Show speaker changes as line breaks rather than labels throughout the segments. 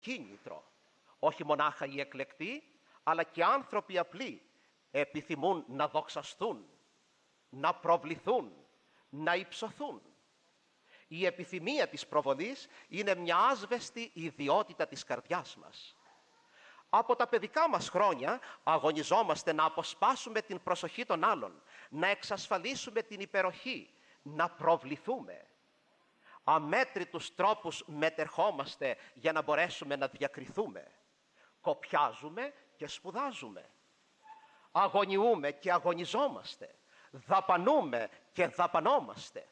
κίνητρο. Όχι μονάχα οι εκλεκτοί, αλλά και άνθρωποι απλοί επιθυμούν να δοξαστούν, να προβληθούν, να υψωθούν. Η επιθυμία της προβολής είναι μια άσβεστη ιδιότητα της καρδιάς μας. Από τα παιδικά μας χρόνια αγωνιζόμαστε να αποσπάσουμε την προσοχή των άλλων, να εξασφαλίσουμε την υπεροχή, να προβληθούμε. Αμέτρητους τρόπους μετερχόμαστε για να μπορέσουμε να διακριθούμε. Κοπιάζουμε και σπουδάζουμε. Αγωνιούμε και αγωνιζόμαστε. Δαπανούμε και δαπανόμαστε.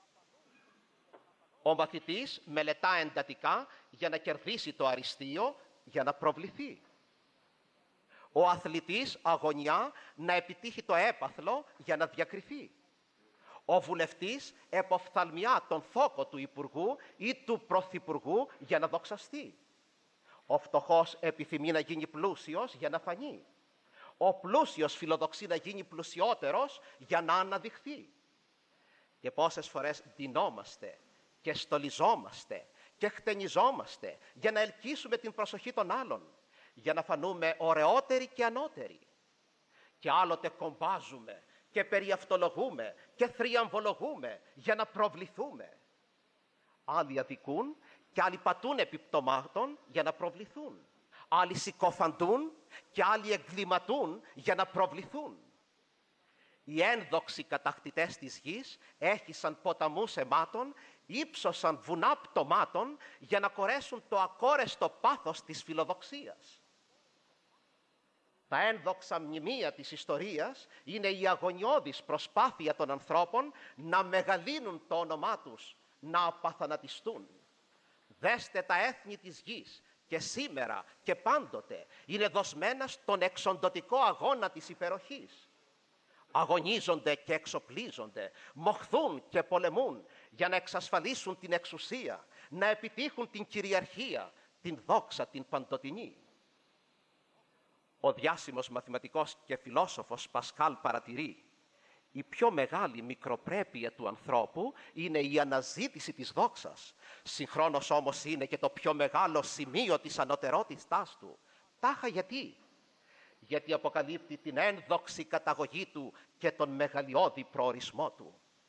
Ο μαθητής μελετά εντατικά για να κερδίσει το αριστείο, για να προβληθεί. Ο αθλητής αγωνιά να επιτύχει το έπαθλο για να διακριθεί. Ο βουλευτής εποφθαλμιά τον θόκο του υπουργού ή του πρωθυπουργού για να δοξαστεί. Ο φτωχός επιθυμεί να γίνει πλούσιος για να φανεί. Ο πλούσιος φιλοδοξεί να γίνει πλουσιότερος για να αναδειχθεί. Και πόσες φορές ντυνόμαστε και στολιζόμαστε και χτενιζόμαστε για να ελκύσουμε την προσοχή των άλλων, για να φανούμε ωραιότεροι και ανώτεροι. Και άλλοτε κομπάζουμε και περιαυτολογούμε και θριαμβολογούμε για να προβληθούμε. Άλλοι αδικούν και άλλοι πατούν επιπτωμάτων για να προβληθούν. Άλλοι συκοφαντούν και άλλοι εγκληματούν για να προβληθούν. Οι ένδοξοι κατακτητές της γης έχισαν ποταμούς αιμάτων, ύψωσαν βουνά πτωμάτων για να κορέσουν το ακόρεστο πάθος της φιλοδοξίας. Τα ένδοξα μνημεία της ιστορίας είναι η αγωνιώδης προσπάθεια των ανθρώπων να μεγαλύνουν το όνομά τους, να απαθανατιστούν. Δέστε τα έθνη της γης και σήμερα και πάντοτε είναι δοσμένα στον εξοντωτικό αγώνα της υπεροχής. Αγωνίζονται και εξοπλίζονται, μοχθούν και πολεμούν για να εξασφαλίσουν την εξουσία, να επιτύχουν την κυριαρχία, την δόξα, την παντοτινή. Ο διάσημος μαθηματικός και φιλόσοφος Πασκάλ παρατηρεί: η πιο μεγάλη μικροπρέπεια του ανθρώπου είναι η αναζήτηση της δόξας. Συγχρόνως όμως είναι και το πιο μεγάλο σημείο της ανωτερότητάς του. Τάχα γιατί? Γιατί αποκαλύπτει την ένδοξη καταγωγή του και τον μεγαλειώδη προορισμό του.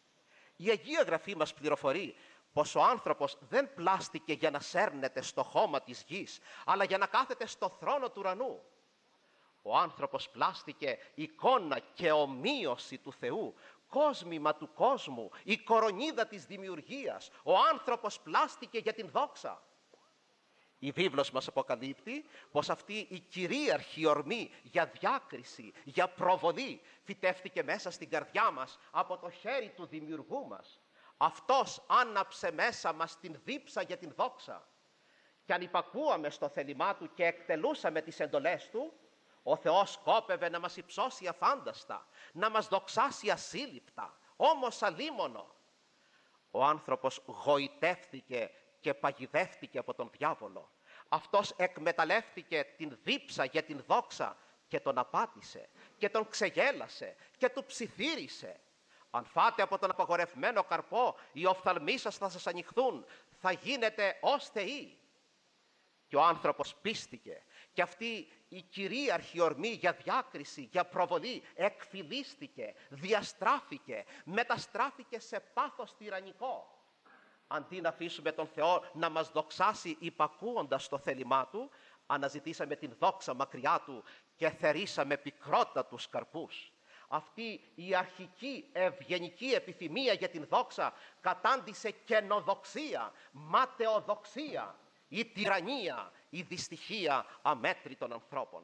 Η Αγία Γραφή μας πληροφορεί πως ο άνθρωπος δεν πλάστηκε για να σέρνεται στο χώμα της γης, αλλά για να κάθεται στο θρόνο του ουρανού. Ο άνθρωπος πλάστηκε εικόνα και ομοίωση του Θεού, κόσμημα του κόσμου, η κορονίδα της δημιουργίας. Ο άνθρωπος πλάστηκε για την δόξα. Η βίβλος μας αποκαλύπτει πως αυτή η κυρίαρχη ορμή για διάκριση, για προβολή, φυτεύτηκε μέσα στην καρδιά μας από το χέρι του δημιουργού μας. Αυτός άναψε μέσα μας την δίψα για την δόξα. Και αν υπακούαμε στο θέλημά του και εκτελούσαμε τις εντολές του, ο Θεός σκόπευε να μας υψώσει αφάνταστα, να μας δοξάσει ασύλληπτα, όμως αλίμονο. Ο άνθρωπος γοητεύτηκε και παγιδεύτηκε από τον διάβολο. Αυτός εκμεταλλεύτηκε την δίψα για την δόξα και τον απάτησε και τον ξεγέλασε και του ψιθύρισε. Αν φάτε από τον απαγορευμένο καρπό, οι οφθαλμοί σας θα σας ανοιχθούν, θα γίνετε ως θεοί. Και ο άνθρωπος πίστηκε και αυτή η κυρίαρχη ορμή για διάκριση, για προβολή εκφυλίστηκε, διαστράφηκε, μεταστράφηκε σε πάθος τυραννικό. Αντί να αφήσουμε τον Θεό να μας δοξάσει υπακούοντας το θέλημά Του, αναζητήσαμε την δόξα μακριά Του και θερήσαμε πικρότατους καρπούς. Αυτή η αρχική ευγενική επιθυμία για την δόξα κατάντησε καινοδοξία, ματαιοδοξία, η τυραννία, η δυστυχία αμέτρητων ανθρώπων.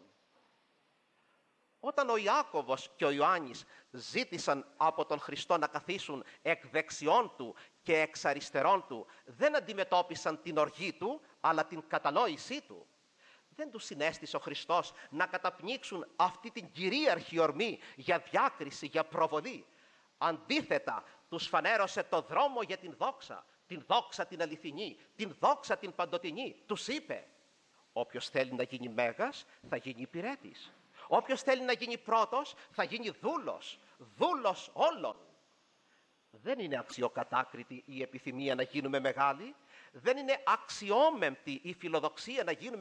Όταν ο Ιάκωβος και ο Ιωάννης ζήτησαν από τον Χριστό να καθίσουν εκ δεξιών Του και εξ αριστερών Του, δεν αντιμετώπισαν την οργή Του, αλλά την κατανόησή Του. Δεν τους συνέστησε ο Χριστός να καταπνίξουν αυτή την κυρίαρχη ορμή για διάκριση, για προβολή. Αντίθετα, τους φανέρωσε το δρόμο για την δόξα την αληθινή, την δόξα την παντοτινή. Τους είπε: όποιος θέλει να γίνει μέγας, θα γίνει υπηρέτης. Όποιος θέλει να γίνει πρώτος, θα γίνει δούλος, δούλος όλων. Δεν είναι αξιοκατάκριτη η επιθυμία να γίνουμε μεγάλοι. Δεν είναι αξιόμεμπτη η φιλοδοξία να γίνουμε